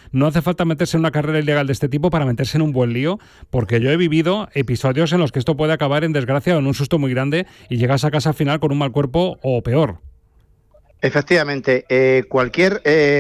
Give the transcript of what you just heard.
no hace falta meterse en una carrera ilegal de este tipo para meterse en un buen lío, porque yo he vivido episodios en los que esto puede acabar en desgracia o en un susto muy grande y llegas a casa al final con un mal cuerpo o peor. Efectivamente, cualquier